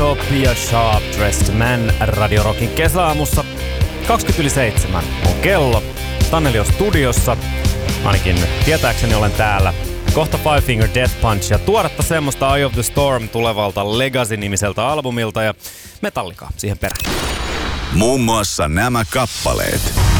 Top ja Sharp Dressed Man Radio Rockin kesäaamussa. 7:20 on kello. Tanneli on studiossa. Ainakin tietääkseni olen täällä. Kohta Five Finger Death Punch ja tuoretta semmoista Eye of the Storm tulevalta Legacy-nimiseltä albumilta ja Metallicaa siihen perään. Muun muassa nämä kappaleet.